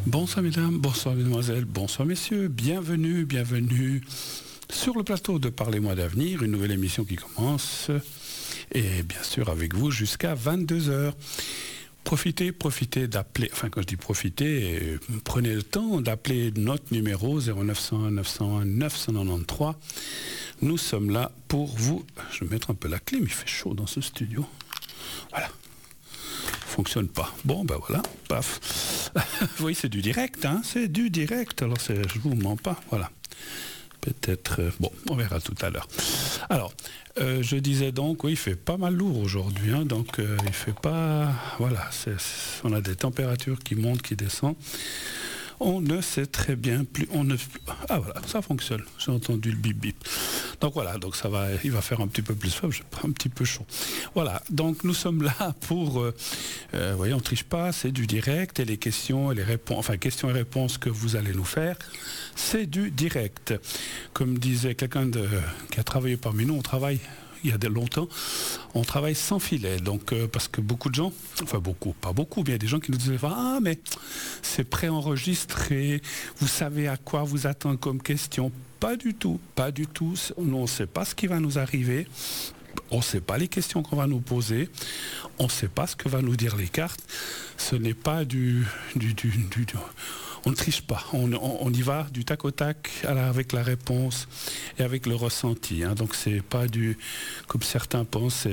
Bonsoir mesdames, bonsoir mesdemoiselles, bonsoir messieurs, bienvenue sur le plateau de Parlez-moi d'avenir, une nouvelle émission qui commence, et bien sûr avec vous jusqu'à 22h. Profitez d'appeler, enfin quand je dis profitez, prenez le temps d'appeler notre numéro 0901 901 993. Nous sommes là pour vous. Je vais mettre un peu la clim, il fait chaud dans ce studio. Voilà. Fonctionne pas. Bon ben voilà, paf. Vous voyez, c'est du direct, hein, c'est du direct. Alors je vous mens pas, voilà. Peut-être, bon, on verra tout à l'heure. Alors, je disais donc, oui, il fait pas mal lourd aujourd'hui, hein, donc il fait pas, voilà, on a des températures qui montent, qui descendent. On ne sait très bien plus, ah voilà, ça fonctionne, j'ai entendu le bip bip. Donc voilà, donc ça va, il va faire un petit peu plus faible, je prends un petit peu chaud. Voilà, donc nous sommes là pour, vous voyez, on ne triche pas, c'est du direct, et les questions et les réponses, enfin questions et réponses que vous allez nous faire, c'est du direct. Comme disait quelqu'un qui a travaillé parmi nous, on travaille il y a longtemps, on travaille sans filet. Donc, parce que beaucoup de gens, enfin beaucoup, pas beaucoup, mais il y a des gens qui nous disent « Ah, mais c'est préenregistré, vous savez à quoi vous attendre comme question ?» Pas du tout. Nous, on ne sait pas ce qui va nous arriver. On ne sait pas les questions qu'on va nous poser. On ne sait pas ce que va nous dire les cartes. Ce n'est pas on ne triche pas, on y va du tac au tac avec la réponse et avec le ressenti. Hein. Donc c'est pas comme certains pensent,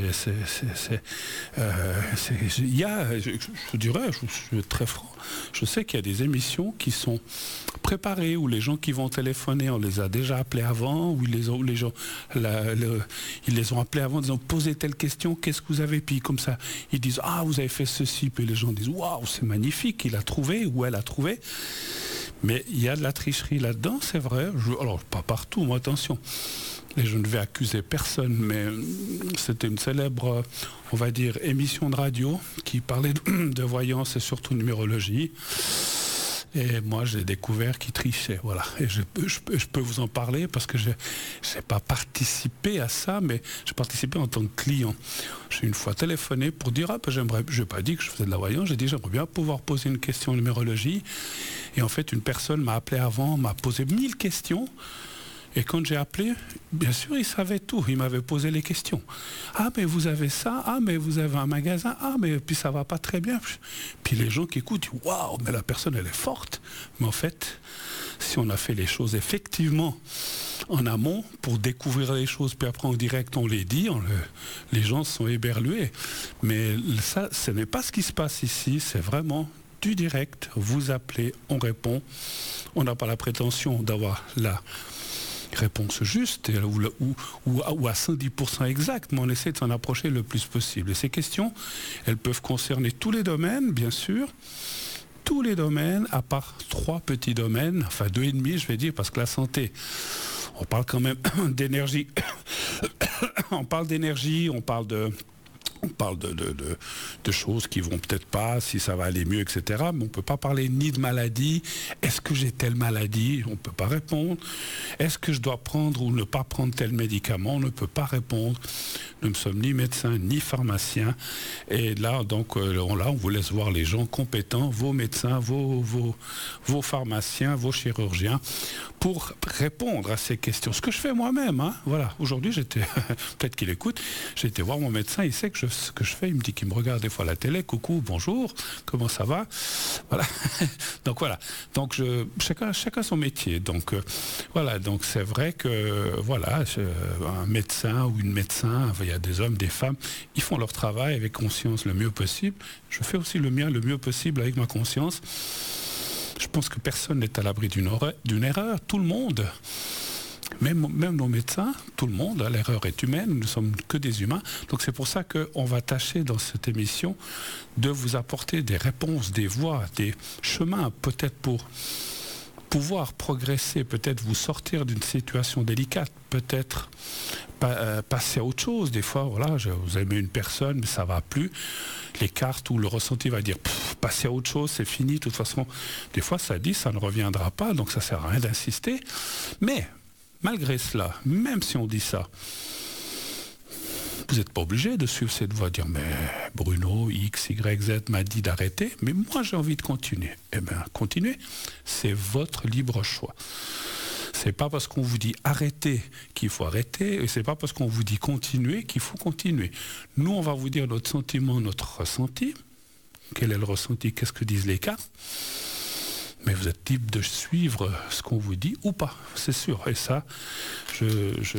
je dirais, je suis très franc, je sais qu'il y a des émissions qui sont préparées, où les gens qui vont téléphoner, on les a déjà appelés avant, où ils les ont appelés avant, ils ont posé telle question, qu'est-ce que vous avez, puis comme ça, ils disent, ah, vous avez fait ceci, puis les gens disent, waouh, c'est magnifique, il a trouvé, ou elle a trouvé. Mais il y a de la tricherie là-dedans, c'est vrai. Alors, pas partout, moi, attention. Et je ne vais accuser personne, mais c'était une célèbre, on va dire, émission de radio qui parlait de voyance et surtout numérologie. Et moi, j'ai découvert qu'ils trichaient, voilà. Et je peux vous en parler parce que je n'ai pas participé à ça, mais j'ai participé en tant que client. J'ai une fois téléphoné pour dire, je n'ai pas dit que je faisais de la voyance, j'ai dit, j'aimerais bien pouvoir poser une question en numérologie. Et en fait, une personne m'a appelé avant, m'a posé 1000 questions. Et quand j'ai appelé, bien sûr, il savait tout. Il m'avait posé les questions. Ah, mais vous avez ça. Ah, mais vous avez un magasin. Ah, mais puis ça va pas très bien. Puis les gens qui écoutent, waouh, mais la personne, elle est forte. Mais en fait, si on a fait les choses effectivement en amont pour découvrir les choses, puis après en direct, on les dit, les gens sont éberlués. Mais ça, ce n'est pas ce qui se passe ici. C'est vraiment du direct. Vous appelez, on répond. On n'a pas la prétention d'avoir la réponse juste ou à 110% exact, mais on essaie de s'en approcher le plus possible. Et ces questions, elles peuvent concerner tous les domaines, bien sûr, tous les domaines, à part 3 petits domaines, enfin 2,5 je vais dire, parce que la santé, on parle quand même d'énergie, on parle de choses qui vont peut-être pas, si ça va aller mieux, etc. Mais on ne peut pas parler ni de maladie. Est-ce que j'ai telle maladie? On ne peut pas répondre. Est-ce que je dois prendre ou ne pas prendre tel médicament? On ne peut pas répondre. Nous ne sommes ni médecins ni pharmaciens. Et là, donc, on vous laisse voir les gens compétents, vos médecins, vos pharmaciens, vos chirurgiens, pour répondre à ces questions. Ce que je fais moi-même, hein. Voilà. Aujourd'hui, peut-être qu'il écoute, j'ai été voir mon médecin, il sait que ce que je fais, il me dit qu'il me regarde des fois à la télé, coucou, bonjour, comment ça va? Voilà. Donc voilà. Donc chacun son métier. Donc voilà. Donc c'est vrai que voilà, un médecin ou une médecin, il y a des hommes, des femmes, ils font leur travail avec conscience le mieux possible. Je fais aussi le mien le mieux possible avec ma conscience. Je pense que personne n'est à l'abri d'une erreur. Tout le monde. Même nos médecins, tout le monde, l'erreur est humaine, nous ne sommes que des humains. Donc c'est pour ça qu'on va tâcher dans cette émission de vous apporter des réponses, des voies, des chemins, peut-être pour pouvoir progresser, peut-être vous sortir d'une situation délicate, peut-être passer à autre chose. Des fois, voilà, vous aimez une personne, mais ça ne va plus. Les cartes ou le ressenti va dire, passer à autre chose, c'est fini. De toute façon, des fois, ça dit, ça ne reviendra pas, donc ça ne sert à rien d'insister. Mais malgré cela, même si on dit ça, Vous n'êtes pas obligé de suivre cette voie, dire mais Bruno, X, Y, Z m'a dit d'arrêter, mais moi j'ai envie de continuer. Eh bien, continuez. C'est votre libre choix. C'est pas parce qu'on vous dit arrêtez qu'il faut arrêter, et c'est pas parce qu'on vous dit continuer qu'il faut continuer. Nous, on va vous dire notre sentiment, notre ressenti. Quel est le ressenti? Qu'est-ce que disent les cas? Mais vous êtes libre de suivre ce qu'on vous dit ou pas, c'est sûr. Et ça, je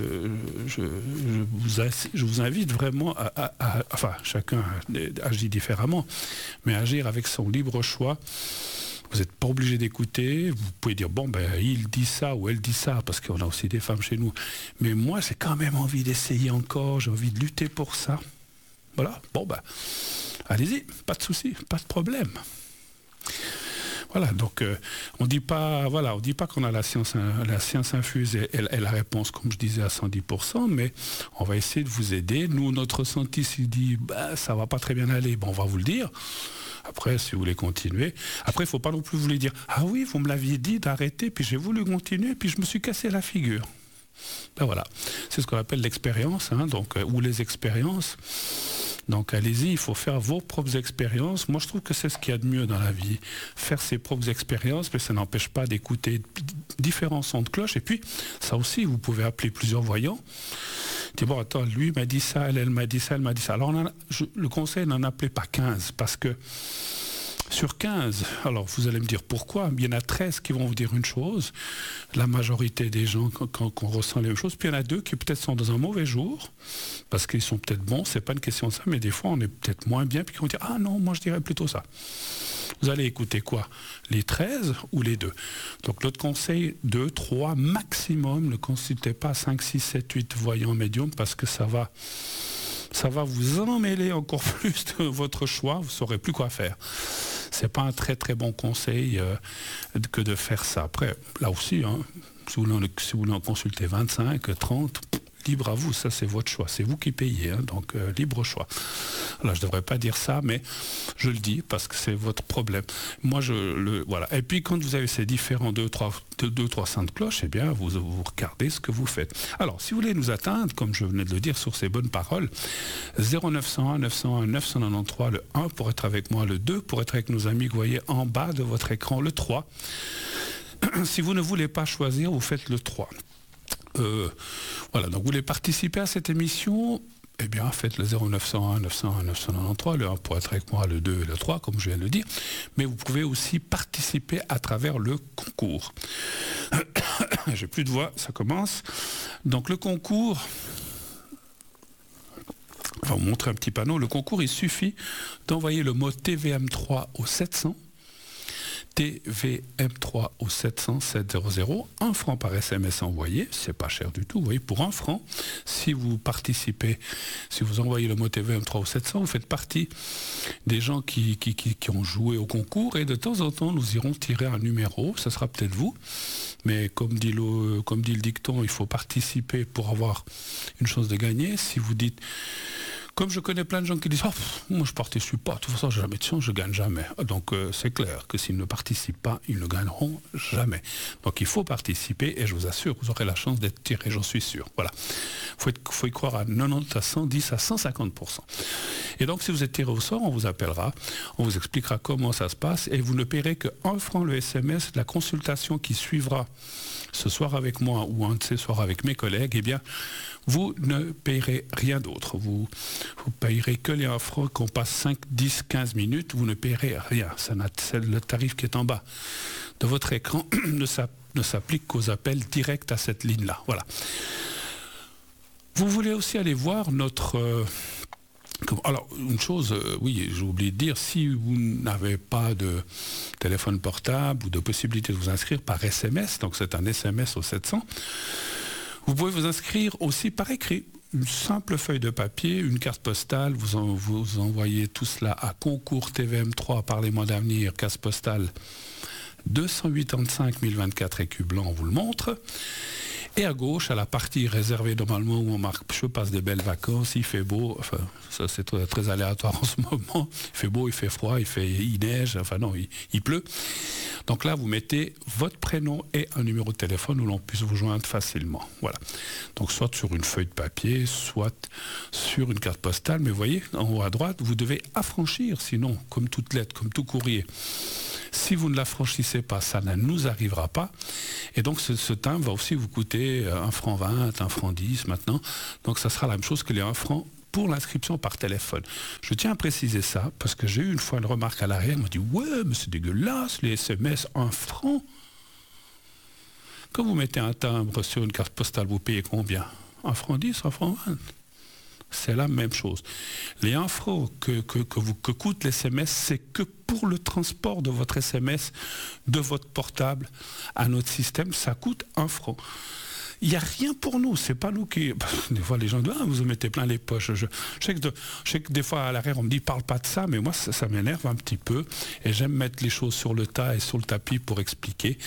vous invite vraiment enfin, chacun agit différemment, mais agir avec son libre choix. Vous n'êtes pas obligé d'écouter. Vous pouvez dire, bon, ben, il dit ça ou elle dit ça, parce qu'on a aussi des femmes chez nous. Mais moi, j'ai quand même envie d'essayer encore, j'ai envie de lutter pour ça. Voilà, bon, ben, allez-y, pas de souci, pas de problème. Voilà, donc on dit pas qu'on a la science infuse et la réponse, comme je disais, à 110%, mais on va essayer de vous aider. Nous, notre ressenti, s'il dit ça va pas très bien aller, on va vous le dire. Après, si vous voulez continuer, après, il ne faut pas non plus vous dire ah oui, vous me l'aviez dit d'arrêter, puis j'ai voulu continuer, puis je me suis cassé la figure. Ben voilà, c'est ce qu'on appelle l'expérience, ou les expériences. Donc allez-y, il faut faire vos propres expériences. Moi, je trouve que c'est ce qu'il y a de mieux dans la vie. Faire ses propres expériences, mais ça n'empêche pas d'écouter différents sons de cloche. Et puis, ça aussi, vous pouvez appeler plusieurs voyants. Dites, bon, attends, lui m'a dit ça, elle m'a dit ça, elle m'a dit ça. Alors, le conseil, n'en appelez pas 15, parce que sur 15, alors vous allez me dire pourquoi, il y en a 13 qui vont vous dire une chose, la majorité des gens quand on ressent les mêmes choses, puis il y en a 2 qui peut-être sont dans un mauvais jour, parce qu'ils sont peut-être bons, c'est pas une question de ça, mais des fois on est peut-être moins bien, puis qui vont dire ah non, moi je dirais plutôt ça. Vous allez écouter quoi? Les 13 ou les 2? Donc l'autre conseil, 2, 3 maximum, ne consultez pas 5, 6, 7, 8 voyants médiums, parce que ça va vous emmêler encore plus de votre choix, vous ne saurez plus quoi faire. C'est pas un très très bon conseil que de faire ça. Après, là aussi, si vous voulez en consulter 25, 30, libre à vous, ça c'est votre choix, c'est vous qui payez, donc libre choix. Là, je ne devrais pas dire ça, mais je le dis parce que c'est votre problème. Moi, voilà. Et puis, quand vous avez ces différents 2-3 sons de cloche, eh bien, vous regardez ce que vous faites. Alors, si vous voulez nous atteindre, comme je venais de le dire sur ces bonnes paroles, 0901 901 993, le 1 pour être avec moi, le 2 pour être avec nos amis que vous voyez en bas de votre écran, le 3. Si vous ne voulez pas choisir, vous faites le 3. Voilà, donc vous voulez participer à cette émission, eh bien faites le 0901 901 993, le 1 pour être avec moi, le 2 et le 3, comme je viens de le dire, mais vous pouvez aussi participer à travers le concours. J'ai plus de voix, ça commence. Donc le concours, on va vous montrer un petit panneau, le concours, il suffit d'envoyer le mot TVM3 au 700, TVM3 au 700 700, 1 franc par SMS envoyé, c'est pas cher du tout, vous voyez, pour 1 franc, si vous participez, si vous envoyez le mot TVM3 au 700, vous faites partie des gens qui ont joué au concours, et de temps en temps, nous irons tirer un numéro, ça sera peut-être vous, mais comme dit le dicton, il faut participer pour avoir une chance de gagner. Si vous dites... Comme je connais plein de gens qui disent « moi je ne participe pas, de toute façon j'ai jamais de chance, je ne gagne jamais ». Donc c'est clair que s'ils ne participent pas, ils ne gagneront jamais. Donc il faut participer et je vous assure, vous aurez la chance d'être tiré, j'en suis sûr. Voilà. Il faut y croire à 90, à 110, à 150%. Et donc si vous êtes tiré au sort, on vous appellera, on vous expliquera comment ça se passe et vous ne paierez que 1 franc le SMS. La consultation qui suivra ce soir avec moi ou un de ces soirs avec mes collègues, eh bien, vous ne payerez rien d'autre. Vous payerez que les 1 franc qu'on passe 5, 10, 15 minutes, vous ne payerez rien. C'est le tarif qui est en bas de votre écran ne s'applique qu'aux appels directs à cette ligne-là. Voilà. Vous voulez aussi aller voir notre... Alors, une chose, oui, j'ai oublié de dire, si vous n'avez pas de téléphone portable ou de possibilité de vous inscrire par SMS, donc c'est un SMS au 700, vous pouvez vous inscrire aussi par écrit. Une simple feuille de papier, une carte postale, vous envoyez tout cela à concours TVM3, parlez-moi d'avenir, case postale 285 024 écus blancs, on vous le montre. Et à gauche, à la partie réservée normalement où on marque « Je passe des belles vacances, il fait beau », enfin ça c'est très, très aléatoire en ce moment, il fait beau, il fait froid, il neige, enfin non, il pleut. Donc là, vous mettez votre prénom et un numéro de téléphone où l'on puisse vous joindre facilement. Voilà. Donc soit sur une feuille de papier, soit sur une carte postale, mais vous voyez, en haut à droite, vous devez affranchir, sinon, comme toute lettre, comme tout courrier. Si vous ne l'affranchissez pas, ça ne nous arrivera pas. Et donc ce timbre va aussi vous coûter 1 franc 20, 1 franc 10 maintenant. Donc ça sera la même chose que les 1 franc pour l'inscription par téléphone. Je tiens à préciser ça, parce que j'ai eu une fois une remarque à l'arrière, on m'a dit « Ouais, mais c'est dégueulasse, les SMS 1 franc ». Quand vous mettez un timbre sur une carte postale, vous payez combien? 1 franc 10, 1 franc 20. C'est la même chose. Les 1 franc que coûtent les SMS, c'est que pour le transport de votre SMS, de votre portable à notre système, ça coûte 1 franc. Il n'y a rien pour nous, c'est pas nous qui... Des fois les gens disent, vous en mettez plein les poches. Je sais que des fois à l'arrière on me dit, parle pas de ça, mais moi ça m'énerve un petit peu. Et j'aime mettre les choses sur le tas et sur le tapis pour expliquer.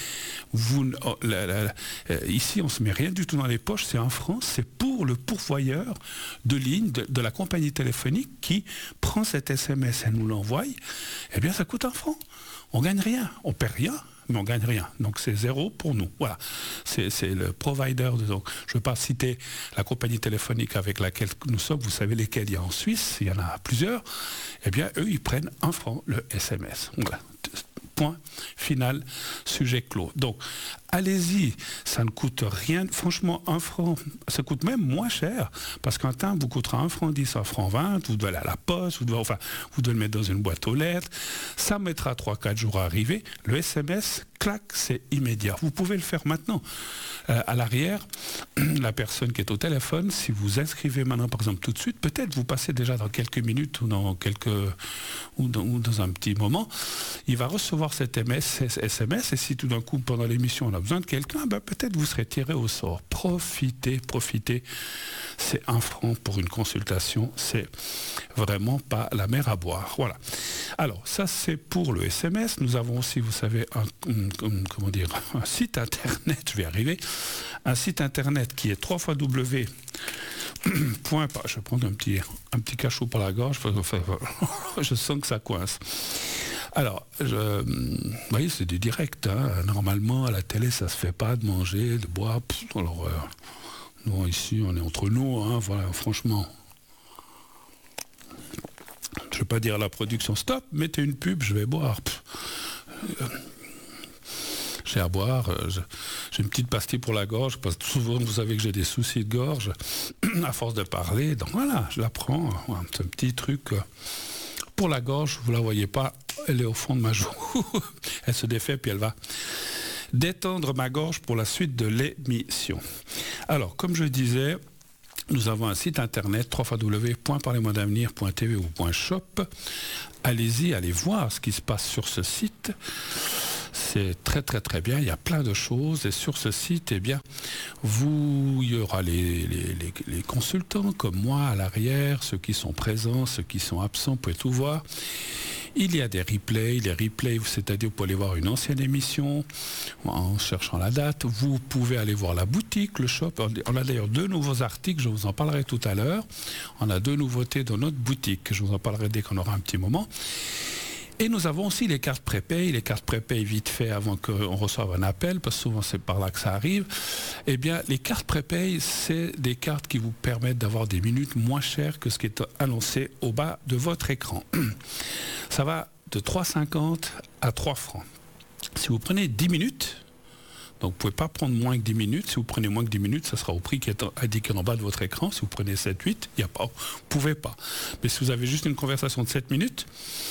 Ici on ne se met rien du tout dans les poches, c'est 1 franc, c'est pour le pourvoyeur de ligne de la compagnie téléphonique qui prend cet SMS et nous l'envoie. Eh bien ça coûte 1 franc. On gagne rien, on perd rien. Mais on ne gagne rien. Donc c'est 0 pour nous. Voilà. C'est le provider. Donc, je ne veux pas citer la compagnie téléphonique avec laquelle nous sommes. Vous savez lesquels il y a en Suisse. Il y en a plusieurs. Eh bien, eux, ils prennent 1 franc le SMS. Voilà. Point final, sujet clos. Donc, allez-y, ça ne coûte rien. Franchement, 1 franc, ça coûte même moins cher, parce qu'un timbre vous coûtera 1 franc 10, 1 franc 20, vous devez aller à la poste, vous devez le mettre dans une boîte aux lettres, ça mettra 3-4 jours à arriver. Le SMS, clac, c'est immédiat. Vous pouvez le faire maintenant. À l'arrière, la personne qui est au téléphone, si vous inscrivez maintenant, par exemple, tout de suite, peut-être vous passez déjà dans quelques minutes ou dans un petit moment, il va recevoir cet SMS, et si tout d'un coup, pendant l'émission, on a besoin de quelqu'un, peut-être vous serez tiré au sort. Profitez. C'est 1 franc pour une consultation, c'est vraiment pas la mer à boire. Voilà. Alors, ça c'est pour le SMS. Nous avons aussi, vous savez, un site internet, je vais arriver, un site internet qui est 3xw. Je vais prendre un petit cachot par la gorge, je sens que ça coince. Alors, vous voyez, c'est du direct. Hein. Normalement, à la télé, ça ne se fait pas de manger, de boire. Alors, nous, ici, on est entre nous. Hein, voilà, franchement. Je ne vais pas dire à la production, stop, mettez une pub, je vais boire. J'ai à boire, j'ai une petite pastille pour la gorge, parce que souvent, vous savez que j'ai des soucis de gorge, à force de parler. Donc voilà, je la prends, c'est un petit truc... Pour la gorge, vous ne la voyez pas, elle est au fond de ma joue. Elle se défait puis elle va détendre ma gorge pour la suite de l'émission. Alors, comme je disais, nous avons un site internet www.parlez-moi-d'avenir.tv ou .shop. Allez-y, allez voir ce qui se passe sur ce site. C'est très très très bien, il y a plein de choses et sur ce site, eh bien, il y aura les consultants comme moi à l'arrière, ceux qui sont présents, ceux qui sont absents, vous pouvez tout voir. Il y a des replays, c'est-à-dire vous pouvez aller voir une ancienne émission en cherchant la date. Vous pouvez aller voir la boutique, le shop. On a d'ailleurs 2 nouveaux articles, je vous en parlerai tout à l'heure. On a 2 nouveautés dans notre boutique, je vous en parlerai dès qu'on aura un petit moment. Et nous avons aussi les cartes prépay. Les cartes prépay vite fait avant qu'on reçoive un appel, parce que souvent c'est par là que ça arrive. Eh bien, les cartes prépay, c'est des cartes qui vous permettent d'avoir des minutes moins chères que ce qui est annoncé au bas de votre écran. Ça va de 3,50 à 3 francs. Si vous prenez 10 minutes, donc vous ne pouvez pas prendre moins que 10 minutes. Si vous prenez moins que 10 minutes, ça sera au prix qui est indiqué en bas de votre écran. Si vous prenez 7-8, vous ne pouvez pas. Mais si vous avez juste une conversation de 7 minutes,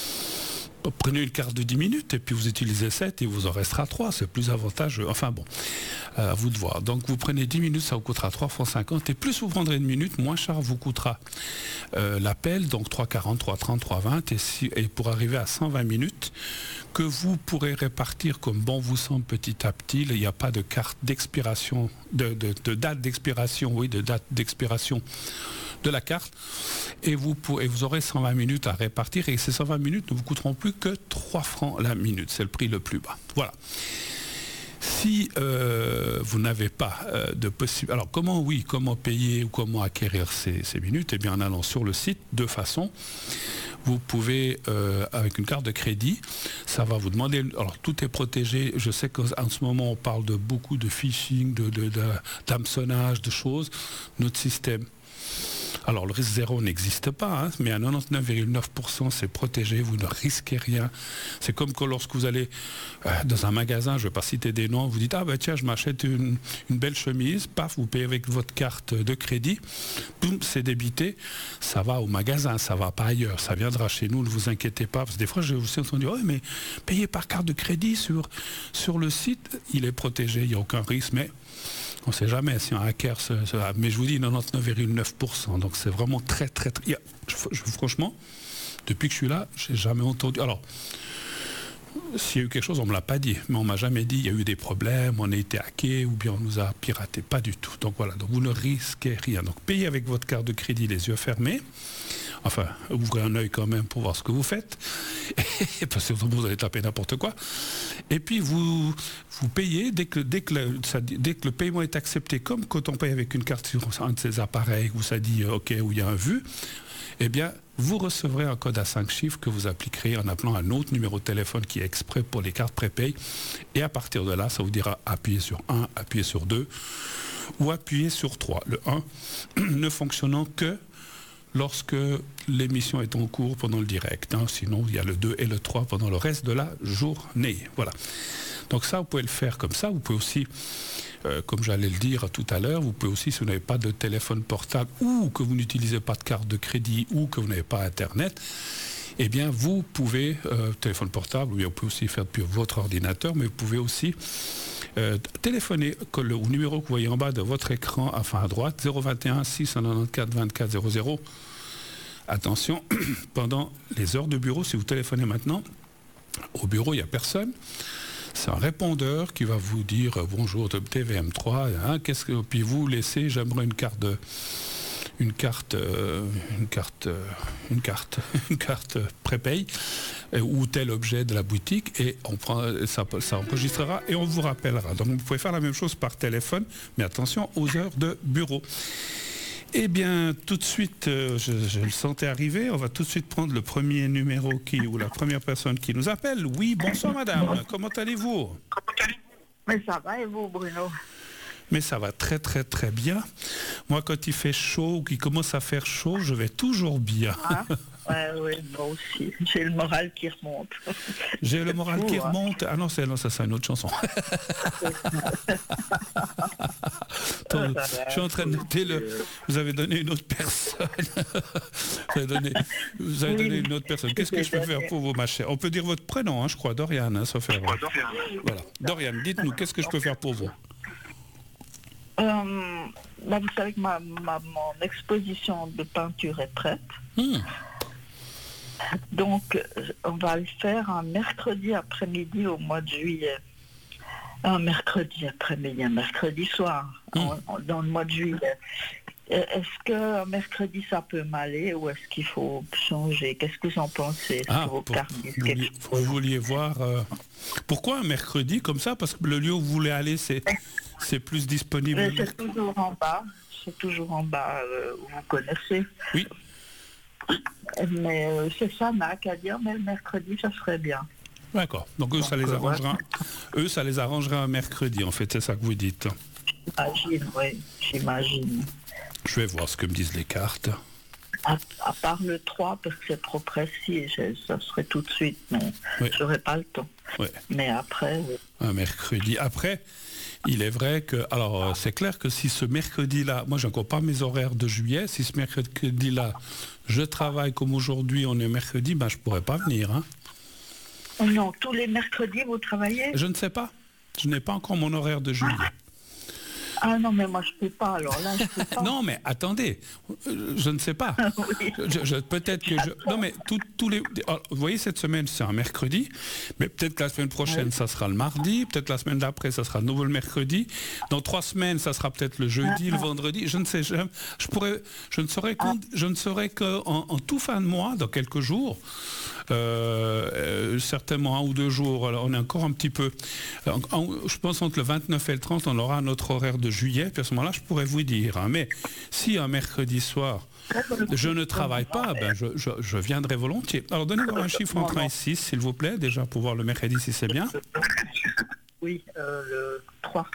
prenez une carte de 10 minutes et puis vous utilisez 7 et vous en restera 3, c'est plus avantageux. Enfin bon, à vous de voir. Donc vous prenez 10 minutes, ça vous coûtera 3,50 francs et plus vous prendrez une minute, moins cher vous coûtera l'appel, donc 3,40, 3,30, 3,20 et pour arriver à 120 minutes que vous pourrez répartir comme bon vous semble petit à petit. Il n'y a pas de carte d'expiration, de date d'expiration, de date d'expiration de la carte et vous aurez 120 minutes à répartir et ces 120 minutes ne vous coûteront plus que 3 francs la minute, c'est le prix le plus bas. Voilà. Si vous n'avez pas de possibilité... Alors, comment payer ou comment acquérir ces minutes? Eh bien, en allant sur le site, deux façons. Vous pouvez, avec une carte de crédit, ça va vous demander... Alors, tout est protégé. Je sais qu'en ce moment, on parle de beaucoup de phishing, d'hameçonnage, de choses. Notre système... Alors le risque zéro n'existe pas, hein, mais à 99,9% c'est protégé, vous ne risquez rien. C'est comme que lorsque vous allez dans un magasin, je ne vais pas citer des noms, vous dites ah ben tiens je m'achète une belle chemise, paf, vous payez avec votre carte de crédit, boum, c'est débité, ça va au magasin, ça ne va pas ailleurs, ça viendra chez nous, ne vous inquiétez pas, parce que des fois j'ai aussi entendu oh, mais payer par carte de crédit sur le site, il est protégé, il n'y a aucun risque, mais on ne sait jamais si un hacker mais je vous dis 99,9%. Donc c'est vraiment très. Franchement, depuis que je suis là, je n'ai jamais entendu. Alors, s'il y a eu quelque chose, on ne me l'a pas dit. Mais on ne m'a jamais dit il y a eu des problèmes, on a été hacké ou bien on nous a piraté. Pas du tout. Donc voilà, donc vous ne risquez rien. Donc payez avec votre carte de crédit les yeux fermés. Enfin, ouvrez un œil quand même pour voir ce que vous faites. Parce que vous allez taper n'importe quoi. Et puis vous payez dès que le paiement est accepté, comme quand on paye avec une carte sur un de ces appareils où ça dit OK, où il y a un vu, eh bien, vous recevrez un code à 5 chiffres que vous appliquerez en appelant un autre numéro de téléphone qui est exprès pour les cartes prépay. Et à partir de là, ça vous dira appuyez sur 1, appuyez sur 2 ou appuyez sur 3. Le 1 ne fonctionnant que lorsque l'émission est en cours pendant le direct. Hein. Sinon, il y a le 2 et le 3 pendant le reste de la journée. Voilà. Donc ça, vous pouvez le faire comme ça. Vous pouvez aussi, comme j'allais le dire tout à l'heure, vous pouvez aussi, si vous n'avez pas de téléphone portable ou que vous n'utilisez pas de carte de crédit ou que vous n'avez pas Internet, eh bien, vous pouvez, téléphone portable, ou bien vous pouvez aussi faire depuis votre ordinateur, mais vous pouvez aussi téléphoner au numéro que vous voyez en bas de votre écran, enfin à droite, 021 694 24 00. Attention, pendant les heures de bureau, si vous téléphonez maintenant, au bureau, il n'y a personne. C'est un répondeur qui va vous dire bonjour de TVM3, hein, puis vous laissez, j'aimerais une carte prépay ou tel objet de la boutique et ça enregistrera et on vous rappellera. Donc vous pouvez faire la même chose par téléphone, mais attention aux heures de bureau. Eh bien, tout de suite, je le sentais arriver. On va tout de suite prendre le premier numéro ou la première personne qui nous appelle. Oui, bonsoir madame. Comment allez-vous? Mais ça va et vous, Bruno? Mais ça va très très très bien. Moi, quand il fait chaud ou qu'il commence à faire chaud, je vais toujours bien. Ah, oui, moi aussi. J'ai le moral qui remonte. J'ai le moral qui remonte. Ah non, ça c'est une autre chanson. Attends, je suis en train de noter vous avez donné une autre personne. vous avez donné une autre personne. Qu'est-ce que je peux faire pour vous, ma chère? On peut dire votre prénom, hein, je crois, Dorian, hein, sauf erreur. Voilà. Dorian, dites-nous, qu'est-ce que je peux faire pour vous? Vous savez que mon exposition de peinture est prête. Donc, on va le faire un mercredi après-midi au mois de juillet. Un mercredi après-midi, un mercredi soir, dans le mois de juillet. Est-ce qu'un mercredi, ça peut m'aller ou est-ce qu'il faut changer? Qu'est-ce que vous en pensez? Vous vouliez voir... Pourquoi un mercredi comme ça? Parce que le lieu où vous voulez aller, c'est plus disponible. C'est toujours en bas. C'est toujours en bas, vous connaissez. Oui. Mais c'est ça, n'a qu'à dire, mais le mercredi, ça serait bien. D'accord. Donc eux, ça les arrangera. Eux, ça les arrangera un mercredi, en fait, c'est ça que vous dites. J'imagine, oui, j'imagine. Je vais voir ce que me disent les cartes. À part le 3, parce que c'est trop précis, ça serait tout de suite, mais je n'aurai pas le temps. Oui. Mais après... Un mercredi. Après, il est vrai que... Alors, c'est clair que si ce mercredi-là... Moi, j'ai encore pas mes horaires de juillet. Si ce mercredi-là, je travaille comme aujourd'hui, on est mercredi, je ne pourrais pas venir. Hein. Non, tous les mercredis, vous travaillez? Je ne sais pas. Je n'ai pas encore mon horaire de juillet. Ah non, mais moi je peux pas, alors là je peux pas. Non, mais attendez, je ne sais pas. Oui. Peut-être que je... Non, mais tous les... Alors, vous voyez, cette semaine, c'est un mercredi, mais peut-être que la semaine prochaine, ça sera le mardi, peut-être la semaine d'après, ça sera de nouveau le mercredi. Dans 3 semaines, ça sera peut-être le jeudi, le vendredi. Je ne sais, je ne saurais qu'en tout fin de mois, dans quelques jours, certainement 1 ou 2 jours. Alors on est encore un petit peu... je pense entre le 29 et le 30, on aura notre horaire de juillet. Puis à ce moment-là, je pourrais vous dire. Hein. Mais si un mercredi soir, je ne travaille pas, ben je viendrai volontiers. Alors donnez-moi un chiffre entre 1 et 6, s'il vous plaît, déjà pour voir le mercredi si c'est bien. Oui, le 3.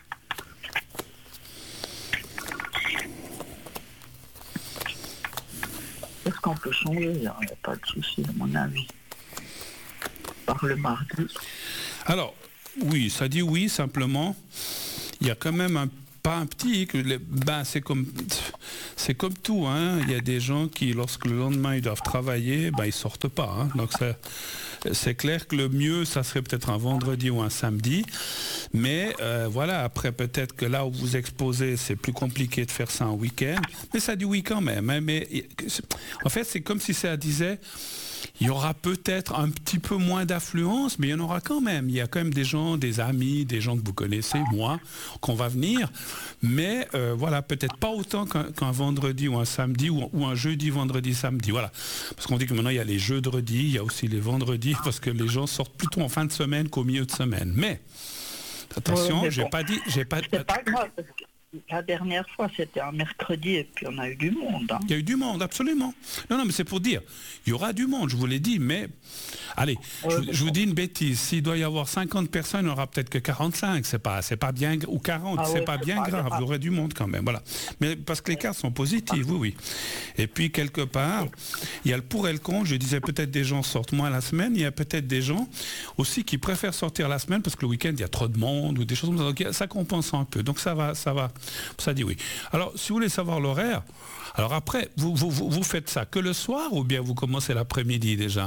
Est-ce qu'on peut changer? Il n'y a pas de souci, à mon avis. Par le mardi. Alors, oui, ça dit oui, simplement. Il y a quand même pas un petit... c'est comme tout. Hein. Il y a des gens qui, lorsque le lendemain, ils doivent travailler, ils ne sortent pas. Hein. Donc, c'est clair que le mieux, ça serait peut-être un vendredi ou un samedi. Mais voilà, après, peut-être que là où vous exposez, c'est plus compliqué de faire ça un week-end. Mais ça dit oui quand même. Hein. Mais, en fait, c'est comme si ça disait... Il y aura peut-être un petit peu moins d'affluence, mais il y en aura quand même. Il y a quand même des gens, des amis, des gens que vous connaissez, moi, qu'on va venir. Mais voilà, peut-être pas autant qu'un vendredi ou un samedi ou un jeudi, vendredi, samedi. Voilà. Parce qu'on dit que maintenant, il y a les jeudredis, il y a aussi les vendredis, parce que les gens sortent plutôt en fin de semaine qu'au milieu de semaine. Mais, attention, j'ai pas dit... C'est pas grave, parce que la dernière fois, c'était un mercredi et puis on a eu du monde. Hein. Il y a eu du monde, absolument. Non, mais c'est pour dire, il y aura du monde, je vous l'ai dit, mais... Allez, je vous dis une bêtise. S'il doit y avoir 50 personnes, il n'y aura peut-être que 45. C'est pas bien... Ou 40, c'est pas bien grave. Il y aurait du monde quand même, voilà. Mais parce que les cartes sont positives, oui. Et puis, quelque part, il y a le pour et le contre. Je disais peut-être des gens sortent moins la semaine. Il y a peut-être des gens aussi qui préfèrent sortir la semaine parce que le week-end, il y a trop de monde ou des choses comme ça. Donc, ça compense un peu. Donc, ça va. Ça dit oui. Alors, si vous voulez savoir l'horaire, alors après, vous faites ça que le soir ou bien vous commencez l'après-midi déjà?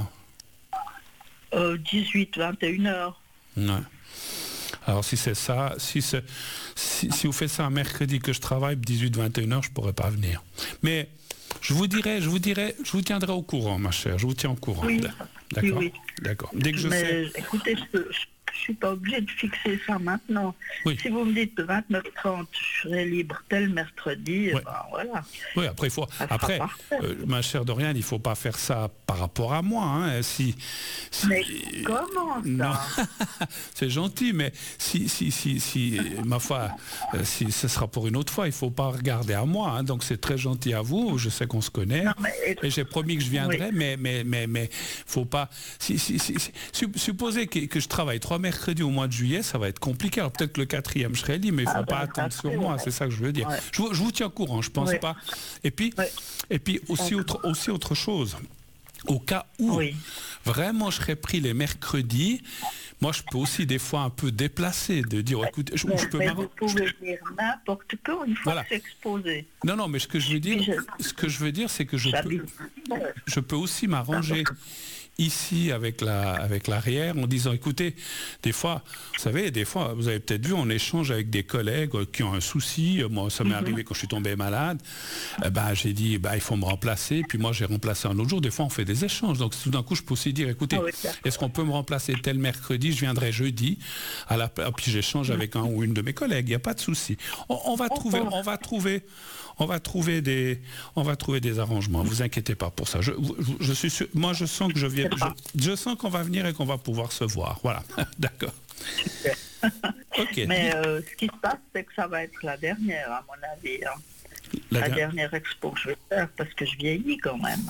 18, 21 heures. Ouais. Alors si c'est ça, si vous faites ça un mercredi que je travaille, 18, 21 heures, je ne pourrais pas venir. Mais je vous tiendrai au courant, ma chère. Je vous tiens au courant. Oui. D'accord. Oui. D'accord. Dès que je sais. Écoutez, je suis pas obligée de fixer ça maintenant. Oui. Si vous me dites le 29-30, je serai libre tel mercredi, Ouais. Voilà. Oui, après, ma chère Doriane, il ne faut pas faire ça par rapport à moi. Hein. Mais comment ça? Non. C'est gentil, mais si ma foi, si ce sera pour une autre fois, il ne faut pas regarder à moi. Hein. Donc c'est très gentil à vous, je sais qu'on se connaît. Non, et j'ai promis que je viendrai, oui. mais faut pas... supposez que je travaille 3 mercredis au mois de juillet, ça va être compliqué. Alors peut-être que le 4e, je serai libre, mais il ne faut pas attendre sur moi, c'est ça que je veux dire. Ouais. Je vous tiens au courant, je ne pense pas. Et puis aussi autre chose. Au cas où vraiment je serais pris les mercredis, moi je peux aussi des fois un peu déplacer, de dire écoute, je peux vous pouvez dire n'importe quoi une fois que c'est exposé. Non, mais ce que je veux dire, c'est que je peux aussi m'arranger ici avec l'arrière en disant écoutez, des fois vous avez peut-être vu, on échange avec des collègues qui ont un souci. Moi ça m'est arrivé quand je suis tombé malade, j'ai dit il faut me remplacer, puis moi j'ai remplacé un autre jour. Des fois on fait des échanges, donc tout d'un coup je peux aussi dire écoutez, est-ce qu'on peut me remplacer tel mercredi, je viendrai jeudi puis j'échange avec un ou une de mes collègues, il n'y a pas de souci. On va trouver des arrangements, vous inquiétez pas pour ça. Je suis sûr, moi je sens que je sens qu'on va venir et qu'on va pouvoir se voir. Voilà, d'accord. Okay. Mais ce qui se passe, c'est que ça va être la dernière, à mon avis. Hein. La dernière expo que je vais faire, parce que je vieillis quand même.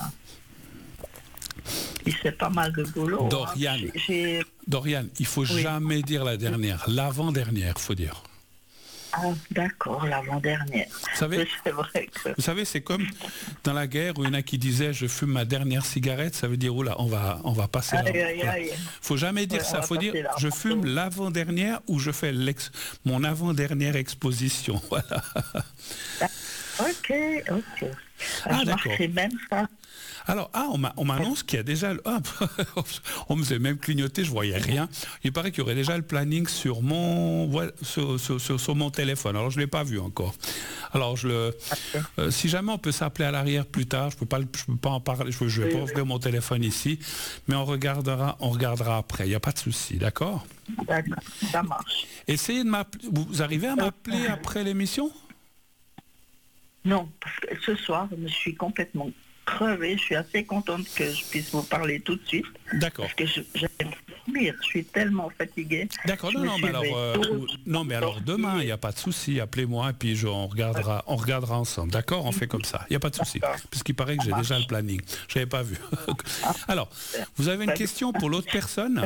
Il fait pas mal de boulot. Doriane, Doriane, il faut jamais dire la dernière, l'avant-dernière, faut dire. Ah, d'accord, l'avant-dernière. Vous savez, c'est comme dans la guerre où il y en a qui disaient je fume ma dernière cigarette, ça veut dire oula, on va passer là. Faut jamais dire ça, faut dire je fume l'avant-dernière ou je fais mon avant-dernière exposition. Voilà. Ok. Je marquerai même ça. Alors, on m'annonce qu'il y a déjà... on me faisait même clignoter, je voyais rien. Il paraît qu'il y aurait déjà le planning sur mon téléphone. Alors, je ne l'ai pas vu encore. Alors, si jamais on peut s'appeler à l'arrière plus tard, je peux pas en parler, je ne vais pas ouvrir mon téléphone ici, mais on regardera après. Il n'y a pas de souci, d'accord? D'accord, ça marche. Essayez de m'appeler. Vous arrivez à m'appeler après l'émission? Non, parce que ce soir, je me suis complètement crevée. Je suis assez contente que je puisse vous parler tout de suite. D'accord. Parce que j'allais dormir. Je suis tellement fatiguée. D'accord, non, mais alors demain, il n'y a pas de souci. Appelez-moi et puis on regardera ensemble. D'accord, on fait comme ça. Il n'y a pas de souci. Puisqu'il paraît que j'ai déjà le planning. Je n'avais pas vu. Alors, vous avez une question pour l'autre personne?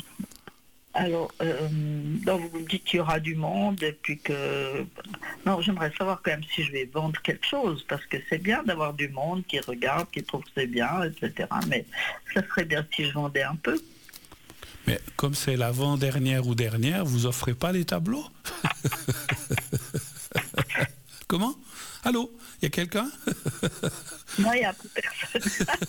Donc vous me dites qu'il y aura du monde et puis que... Non, j'aimerais savoir quand même si je vais vendre quelque chose, parce que c'est bien d'avoir du monde qui regarde, qui trouve que c'est bien, etc. Mais ça serait bien si je vendais un peu. Mais comme c'est l'avant-dernière ou dernière, vous offrez pas les tableaux? Comment? Allô? Il y a quelqu'un? Non, il n'y a plus personne.